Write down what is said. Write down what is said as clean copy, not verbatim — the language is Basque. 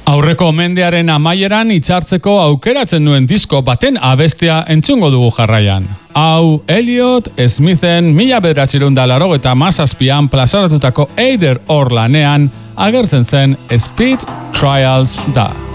Aurreko mendearen amaieran itxartzeko aukeratzen duen disko baten abestia entzungo dugu jarraian. Hau Elliot Smithen 1987an plazaratutako Either Or lanean agertzen zen Speed Trials da.